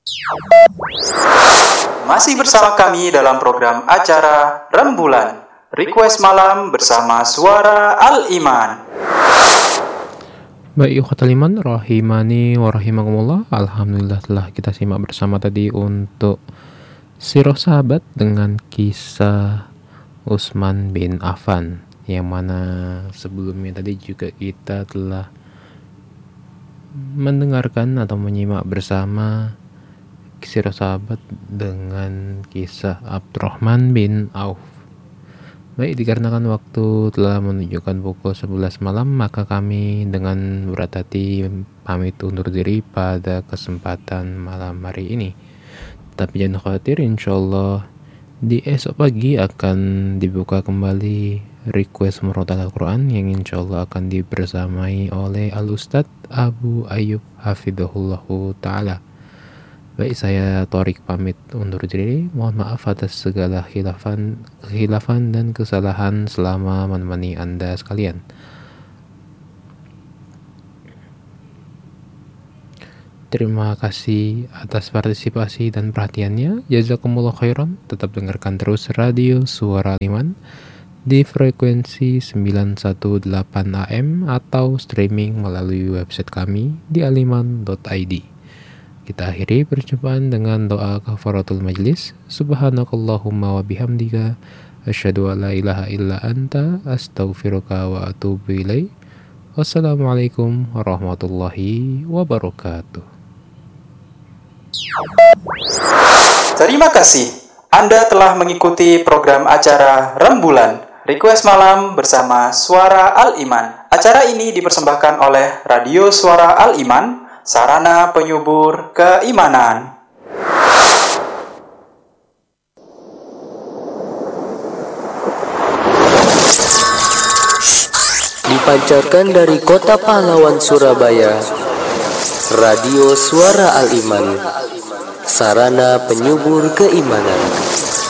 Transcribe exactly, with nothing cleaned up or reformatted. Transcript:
Masih bersama kami dalam program acara Rembulan Request Malam bersama Suara Al-Iman. Baik, ikhwatal iman rahimani wa rahimakumullah. Alhamdulillah telah kita simak bersama tadi untuk sirah sahabat dengan kisah Utsman bin Affan, yang mana sebelumnya tadi juga kita telah mendengarkan atau menyimak bersama sirah sahabat dengan kisah Abdurrahman bin Auf. Baik, dikarenakan waktu telah menunjukkan pukul sebelas malam, maka kami dengan berat hati pamit undur diri pada kesempatan malam hari ini. Tapi jangan khawatir, insyaallah di esok pagi akan dibuka kembali request murotal Al-Quran yang insyaallah akan dibersamai oleh Al-Ustadz Abu Ayyub Hafidhahullahu Ta'ala. Baik, saya Thorik pamit undur diri. Mohon maaf atas segala khilafan, khilafan dan kesalahan selama menemani Anda sekalian. Terima kasih atas partisipasi dan perhatiannya. Jazakumullah khairan. Tetap dengarkan terus Radio Suara Al-Iman di frekuensi sembilan satu delapan A M atau streaming melalui website kami di aliman dot i d. Kita akhiri perjumpaan dengan doa kafaratul majlis. Subhanakallahumma wa bihamdika asyhadu an la ilaha illa anta astaghfiruka wa atubu ilaik. Wassalamualaikum warahmatullahi wabarakatuh. Terima kasih. Anda telah mengikuti program acara Rembulan Request Malam bersama Suara Al-Iman. Acara ini dipersembahkan oleh Radio Suara Al-Iman, sarana penyubur keimanan. Dipancarkan dari Kota Pahlawan, Surabaya, Radio Suara Al-Iman, sarana penyubur keimanan.